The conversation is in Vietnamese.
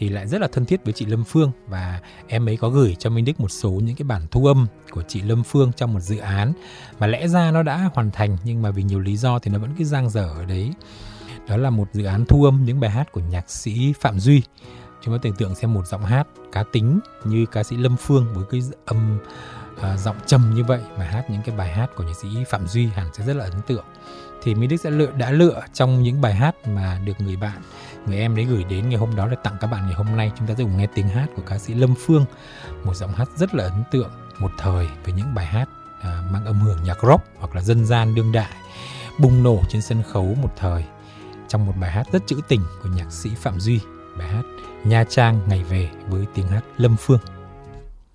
thì lại rất là thân thiết với chị Lâm Phương, và em ấy có gửi cho Minh Đức một số những cái bản thu âm của chị Lâm Phương trong một dự án mà lẽ ra nó đã hoàn thành nhưng mà vì nhiều lý do thì nó vẫn cứ dang dở ở đấy. Đó là một dự án thu âm những bài hát của nhạc sĩ Phạm Duy. Chúng ta tưởng tượng xem một giọng hát cá tính như ca sĩ Lâm Phương với cái âm giọng trầm như vậy mà hát những cái bài hát của nhạc sĩ Phạm Duy hẳn sẽ rất là ấn tượng. Thì Minh Đức đã lựa trong những bài hát mà được người em đấy gửi đến ngày hôm đó để tặng các bạn ngày hôm nay. Chúng ta sẽ cùng nghe tiếng hát của ca sĩ Lâm Phương, một giọng hát rất là ấn tượng một thời với những bài hát mang âm hưởng nhạc rock hoặc là dân gian đương đại bùng nổ trên sân khấu một thời trong một bài hát rất trữ tình của nhạc sĩ Phạm Duy, bài hát Nha Trang Ngày Về với tiếng hát Lâm Phương.